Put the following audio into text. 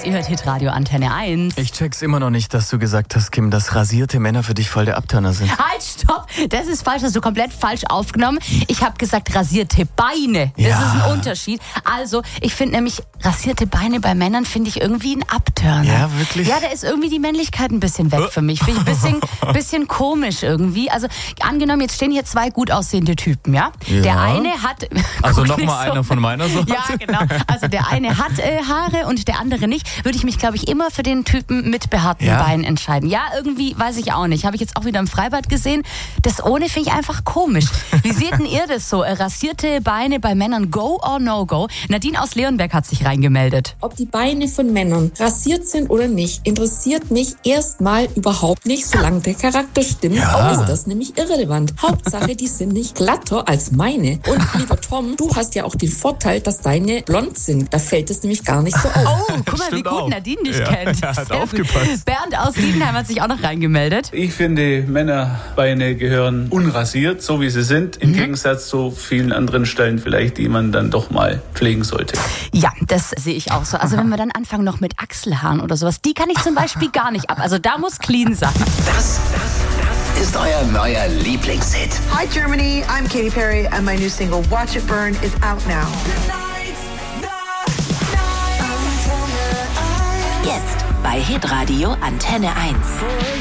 Ihr hört Hitradio Antenne 1. Ich check's immer noch nicht, dass du gesagt hast, Kim, dass rasierte Männer für dich voll der Abturner sind. Halt, stopp! Das ist falsch, hast du komplett falsch aufgenommen. Ich habe gesagt rasierte Beine. Das Ja. ist ein Unterschied. Also, ich finde nämlich, rasierte Beine bei Männern finde ich irgendwie ein Abturner. Ja, wirklich? Ja, da ist irgendwie die Männlichkeit ein bisschen weg für mich. Finde ich ein bisschen komisch irgendwie. Also, angenommen, jetzt stehen hier zwei gut aussehende Typen, ja? Ja. Der eine hat... Also Guck nicht nochmal einer von meiner Sorte? Ja, genau. Also der eine hat Haare und der andere nicht. Würde ich mich, glaube ich, immer für den Typen mit behaarten Beinen entscheiden. Ja, irgendwie, weiß ich auch nicht. Habe ich jetzt auch wieder im Freibad gesehen. Das ohne finde ich einfach komisch. Wie seht denn ihr das so? Rasierte Beine bei Männern, go or no go? Nadine aus Leonberg hat sich reingemeldet. Ob die Beine von Männern rasiert sind oder nicht, interessiert mich erstmal überhaupt nicht, solange der Charakter stimmt. Ja. Ist das nämlich irrelevant. Hauptsache, die sind nicht glatter als meine. Und lieber Tom, du hast ja auch den Vorteil, dass deine blond sind. Da fällt es nämlich gar nicht so auf. Oh, guck mal, wie Stimmt gut auch. Nadine dich Ja, kennt. er hat Sehr gut. aufgepasst. Bernd aus Diedenheim hat sich auch noch reingemeldet. Ich finde, Männerbeine gehören unrasiert, so wie sie sind, im Gegensatz zu vielen anderen Stellen vielleicht, die man dann doch mal pflegen sollte. Ja, das sehe ich auch so. Also wenn wir dann anfangen noch mit Achselhaaren oder sowas, die kann ich zum Beispiel gar nicht ab. Also da muss clean sein. Das ist euer neuer Lieblingshit. Hi Germany, I'm Katy Perry and my new single Watch It Burn is out now. Jetzt bei Hitradio Antenne 1.